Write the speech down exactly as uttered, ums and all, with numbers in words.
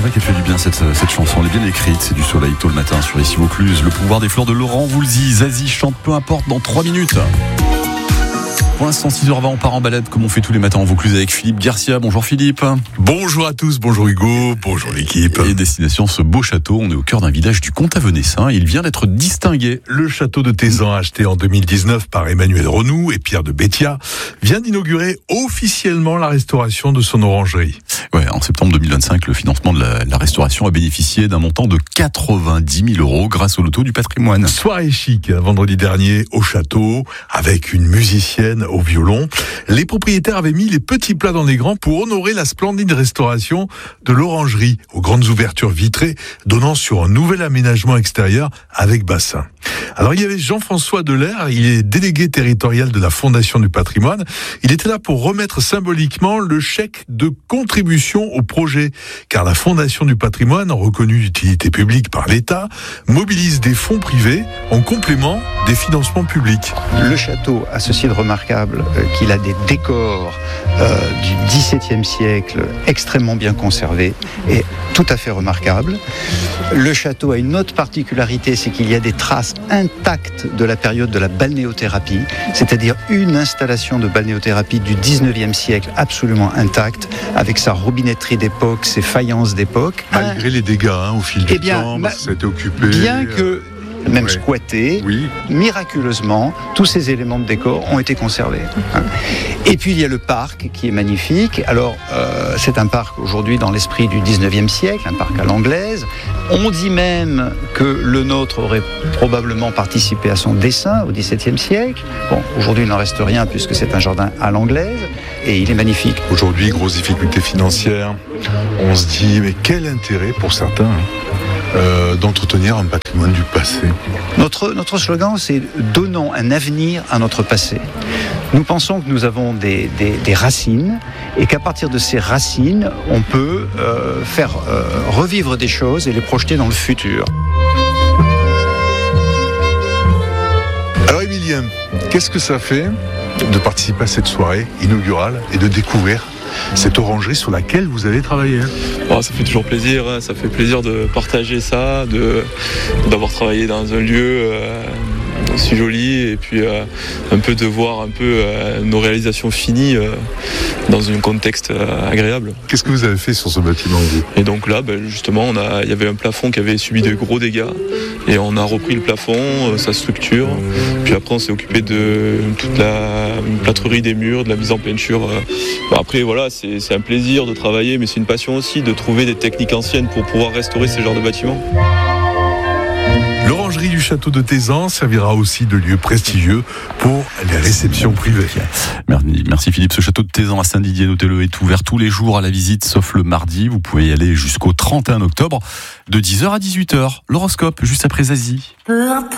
vrai qu'elle fait du bien cette, cette chanson, elle est bien écrite, c'est du soleil tôt le matin sur Ici Vaucluse. Le pouvoir des fleurs de Laurent Voulzy, Zazie chante peu importe dans trois minutes. Pour l'instant, six heures vingt, on part en balade comme on fait tous les matins en Vaucluse avec Philippe Garcia. Bonjour Philippe. Bonjour à tous, bonjour Hugo, bonjour l'équipe. Et destination ce beau château, on est au cœur d'un village du Comte-Avenessin. Il vient d'être distingué. Le château de Tézan, acheté en deux mille dix-neuf par Emmanuel Renoux et Pierre de Béthia, vient d'inaugurer officiellement la restauration de son orangerie. Ouais, en septembre deux mille vingt-cinq, le financement de la, la restauration a bénéficié d'un montant de quatre-vingt-dix mille euros grâce au loto du patrimoine. Soirée chic, vendredi dernier, au château, avec une musicienne au violon. Les propriétaires avaient mis les petits plats dans les grands pour honorer la splendide restauration de l'orangerie, aux grandes ouvertures vitrées, donnant sur un nouvel aménagement extérieur avec bassin. Alors il y avait Jean-François Delair, il est délégué territorial de la Fondation du patrimoine. Il était là pour remettre symboliquement le chèque de contribution au projet, car la Fondation du patrimoine, reconnue d'utilité publique par l'État, mobilise des fonds privés en complément des financements publics. Le château a ceci de remarquable euh, qu'il a des décors euh, du dix-septième siècle extrêmement bien conservés et tout à fait remarquables. Le château a une autre particularité, c'est qu'il y a des traces intactes de la période de la balnéothérapie, c'est-à-dire une installation de balnéothérapie du dix-neuvième siècle absolument intacte, avec sa robinetterie d'époque, ses faïences d'époque. Malgré les dégâts hein, au fil du eh bien, temps, ma- ça a été occupé. Bien que même Ouais. squatté, Oui. miraculeusement, tous ces éléments de décor ont été conservés. Hein. Et puis il y a le parc qui est magnifique. Alors euh, c'est un parc aujourd'hui dans l'esprit du dix-neuvième siècle, un parc à l'anglaise. On dit même que le nôtre aurait probablement participé à son dessin au dix-septième siècle. Bon, aujourd'hui il n'en reste rien puisque c'est un jardin à l'anglaise et il est magnifique. Aujourd'hui, grosse difficulté financière. On se dit, mais quel intérêt pour certains hein, euh, d'entretenir un patrimoine du passé. Notre, notre slogan, c'est « Donnons un avenir à notre passé ». Nous pensons que nous avons des, des, des racines et qu'à partir de ces racines, on peut euh, faire euh, revivre des choses et les projeter dans le futur. Alors Emilien, qu'est-ce que ça fait de participer à cette soirée inaugurale et de découvrir cette orangerie sur laquelle vous avez travaillé hein? Oh, ça fait toujours plaisir, hein. Ça fait plaisir de partager ça, de, d'avoir travaillé dans un lieu euh, si joli et puis euh, un peu de voir un peu euh, nos réalisations finies euh, dans un contexte euh, agréable. Qu'est-ce que vous avez fait sur ce bâtiment vous ? Et donc là, ben, justement, on a, il y avait un plafond qui avait subi de gros dégâts et on a repris le plafond, euh, sa structure, puis après on s'est occupé de toute la plâtrerie des murs, de la mise en peinture. Euh. Bon, après voilà, c'est, c'est un plaisir de travailler, mais c'est une passion aussi de trouver des techniques anciennes pour pouvoir restaurer ce genre de bâtiments. L'orangerie du château de Tézan servira aussi de lieu prestigieux pour les réceptions privées. Merci, merci Philippe. Ce château de Tézan à Saint-Didier, notez-le, est ouvert tous les jours à la visite, sauf le mardi. Vous pouvez y aller jusqu'au trente et un octobre, de dix heures à dix-huit heures. L'horoscope, juste après Zazie.